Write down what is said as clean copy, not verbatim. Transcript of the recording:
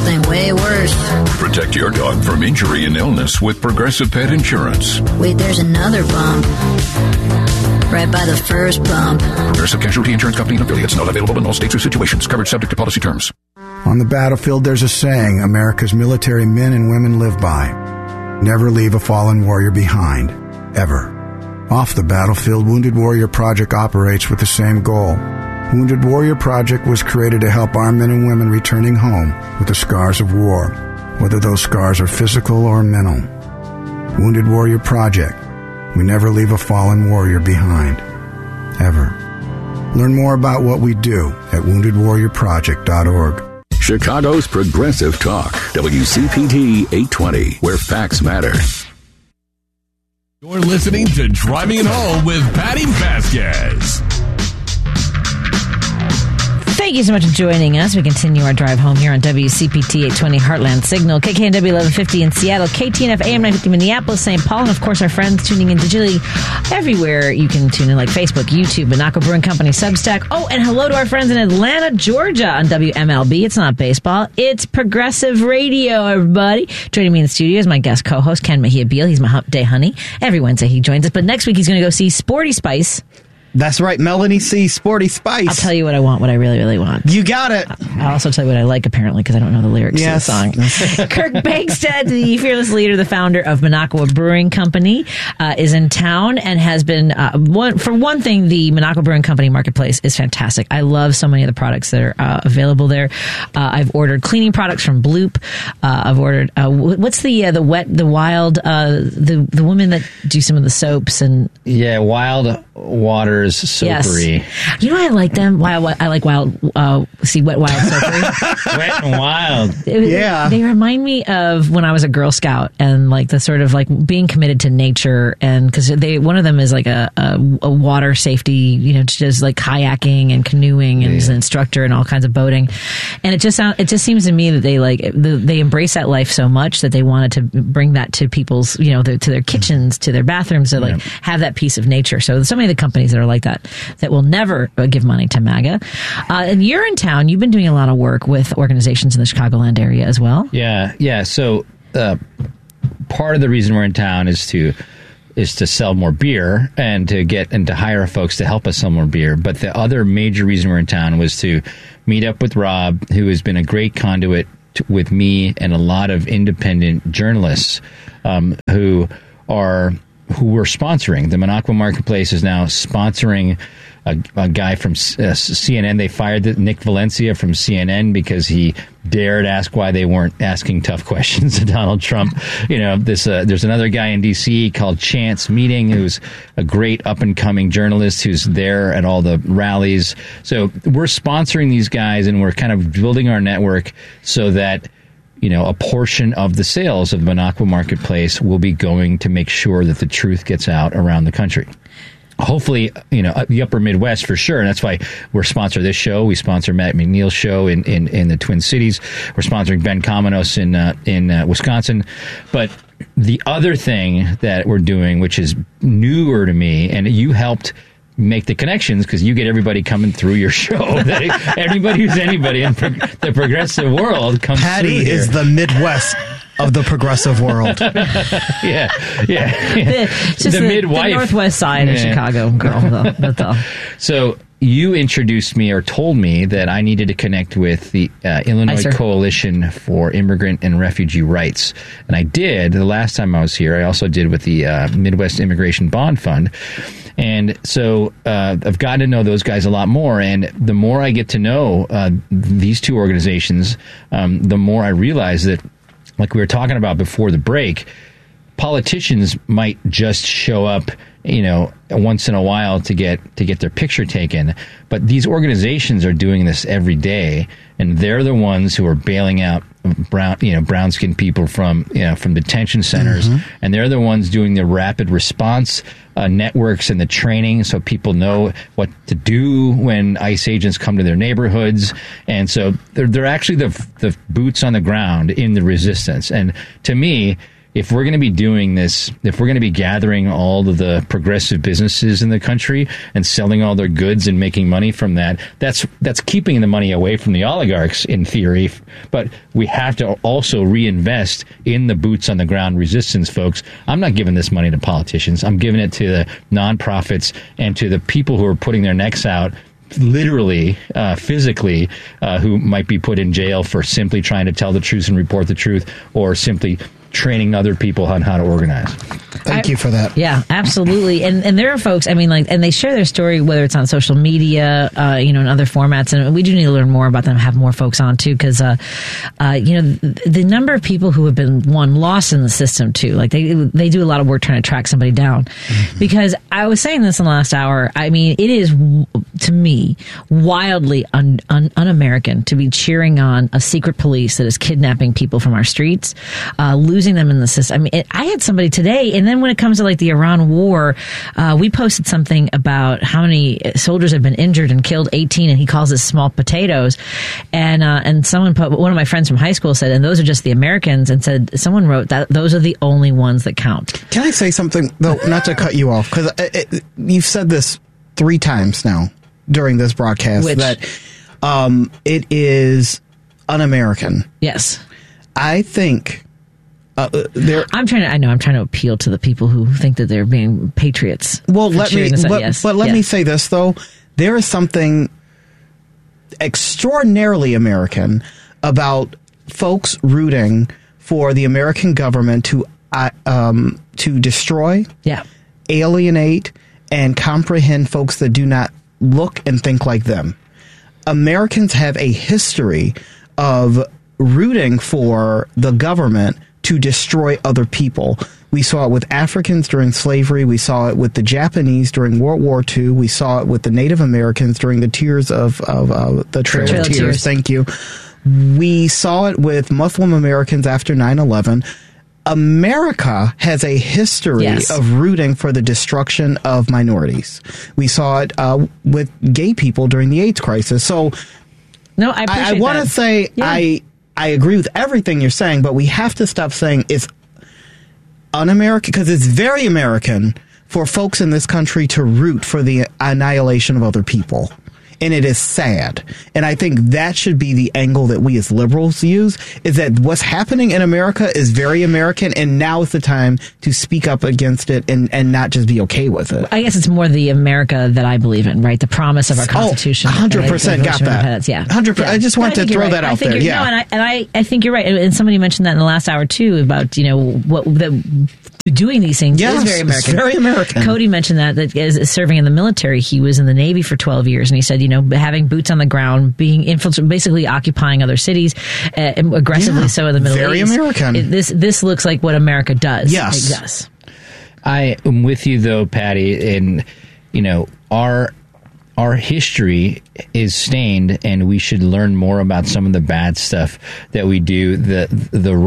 something way worse. Protect your dog from injury and illness with Progressive Pet Insurance. Wait, there's another bump. Right by the first bump. Progressive Casualty Insurance Company and affiliates. Not available in all states or situations. Coverage subject to policy terms. On the battlefield, there's a saying America's military men and women live by. Never leave a fallen warrior behind. Ever. Off the battlefield, Wounded Warrior Project operates with the same goal. Wounded Warrior Project was created to help our men and women returning home with the scars of war, whether those scars are physical or mental. Wounded Warrior Project. We never leave a fallen warrior behind. Ever. Learn more about what we do at woundedwarriorproject.org. Chicago's Progressive Talk. WCPT 820, where facts matter. You're listening to Driving It Home with Patty Vasquez. Thank you so much for joining us. We continue our drive home here on WCPT 820 Heartland Signal, KKNW 1150 in Seattle, KTNF AM 950 Minneapolis, St. Paul, and of course our friends tuning in digitally everywhere you can tune in, like Facebook, YouTube, Monaco Brewing Company, Substack. Oh, and hello to our friends in Atlanta, Georgia on WMLB. It's not baseball, it's Progressive Radio, everybody. Joining me in the studio is my guest co-host, Ken Mejia Beal. He's my Hump Day honey. Every Wednesday he joins us, but next week he's going to go see Sporty Spice. That's right, Melanie C. Sporty Spice. I'll tell you what I want, what I really, really want. You got it. I'll also tell you what I like, apparently, because I don't know the lyrics to the song. Kirk Bangstad, the fearless leader, the founder of Minocqua Brewing Company, is in town and has been, for one thing, the Minocqua Brewing Company marketplace is fantastic. I love so many of the products that are available there. I've ordered cleaning products from Bloop. I've ordered, what's the wild, the women that do some of the soaps and... Yeah, Wild Waters Soapery. Yes. You know why I like them? I like Wet Wild Soapery. Wet and Wild. They remind me of when I was a Girl Scout and like the sort of like being committed to nature, and because one of them is like a water safety, does like kayaking and canoeing and is an instructor and all kinds of boating, and it just seems to me that they embrace that life so much that they wanted to bring that to people's to their kitchens, to their bathrooms, to have that piece of nature. So many of the companies that are like that will never give money to MAGA. And you're in town. You've been doing a lot of work with organizations in the Chicagoland area as well. Yeah. So part of the reason we're in town is to sell more beer and to hire folks to help us sell more beer. But the other major reason we're in town was to meet up with Rob, who has been a great conduit with me and a lot of independent journalists who we're sponsoring. The Minocqua Marketplace is now sponsoring a guy from CNN. They fired Nick Valencia from CNN because he dared ask why they weren't asking tough questions to Donald Trump. There's another guy in D.C. called Chance Meeting, who's a great up-and-coming journalist who's there at all the rallies. So we're sponsoring these guys, and we're kind of building our network so that a portion of the sales of the Minocqua Marketplace will be going to make sure that the truth gets out around the country. Hopefully, the upper Midwest for sure. And that's why we're sponsoring this show. We sponsor Matt McNeil's show in the Twin Cities. We're sponsoring Ben Kamenos in Wisconsin. But the other thing that we're doing, which is newer to me, and you helped make the connections because you get everybody coming through your show. Everybody who's anybody in the progressive world comes Patty through here. Is the Midwest of the progressive world. Yeah. It's just the midwife. The northwest side of Chicago, girl. That's all. So you introduced me or told me that I needed to connect with the Illinois Coalition for Immigrant and Refugee Rights. And I did the last time I was here. I also did with the Midwest Immigration Bond Fund. And so I've gotten to know those guys a lot more. And the more I get to know these two organizations, the more I realize that, like we were talking about before the break, politicians might just show up, once in a while to get their picture taken. But these organizations are doing this every day, and they're the ones who are bailing out brown-skinned people from detention centers, and they're the ones doing the rapid response networks and the training so people know what to do when ICE agents come to their neighborhoods. And so they're actually the boots on the ground in the resistance. And to me, if we're going to be doing this, if we're going to be gathering all of the progressive businesses in the country and selling all their goods and making money from that, that's keeping the money away from the oligarchs in theory. But we have to also reinvest in the boots on the ground resistance folks. I'm not giving this money to politicians. I'm giving it to the nonprofits and to the people who are putting their necks out, literally, physically, who might be put in jail for simply trying to tell the truth and report the truth, or simply training other people on how to organize. Thank you for that. Yeah, absolutely. And there are folks, I mean, like, and they share their story, whether it's on social media, in other formats. And we do need to learn more about them, have more folks on too, because, the number of people who have been lost in the system too, like they do a lot of work trying to track somebody down. Mm-hmm. Because I was saying this in the last hour, I mean, it is, to me, wildly un-American to be cheering on a secret police that is kidnapping people from our streets, losing them in the system. I mean, I had somebody today, and then when it comes to like the Iran war, we posted something about how many soldiers have been injured and killed, 18, and he calls it small potatoes. And someone one of my friends from high school said, and those are just the Americans, and said, someone wrote that those are the only ones that count. Can I say something, though, not to cut you off, because you've said this 3 times now during this broadcast, that it is un-American. Yes. I think I'm trying to appeal to the people who think that they're being patriots. Well, let me say this, though. There is something extraordinarily American about folks rooting for the American government to destroy, alienate, and comprehend folks that do not look and think like them. Americans have a history of rooting for the government to destroy other people. We saw it with Africans during slavery. We saw it with the Japanese during World War II. We saw it with the Native Americans during the Tears of the Trail of Tears. Thank you. We saw it with Muslim Americans after 9/11. America has a history of rooting for the destruction of minorities. We saw it with gay people during the AIDS crisis. So, no, I want to say I agree with everything you're saying, but we have to stop saying it's un-American, because it's very American for folks in this country to root for the annihilation of other people. And it is sad. And I think that should be the angle that we as liberals use, is that what's happening in America is very American, and now is the time to speak up against it and not just be okay with it. I guess it's more the America that I believe in, right? The promise of our Constitution. 100% got that. Yeah. 100%. Yeah. I just want to throw that out there. Yeah. No, I think you're right. And somebody mentioned that in the last hour too, about, doing these things is very American. It's very American. Cody mentioned that as serving in the military, he was in the Navy for 12 years, and he said, having boots on the ground, being infiltrated, basically occupying other cities, aggressively so in the Middle East. Very American. This looks like what America does. Yes. It does. I am with you, though, Patty, and, our history is stained, and we should learn more about some of the bad stuff that we do. The